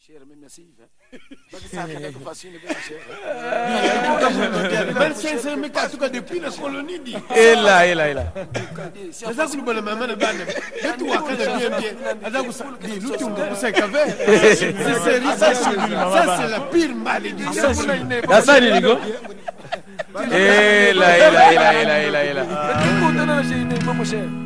cher, mais merci. Parce que ça fait facile, bien cher. Mais en tout cas, depuis la colonie, dit. Et là. C'est ça que nous voulons maintenant. Et toi, quand bien, nous, tu me sais qu'avec. Ça, c'est la pire malédiction. Ça, il est Et là.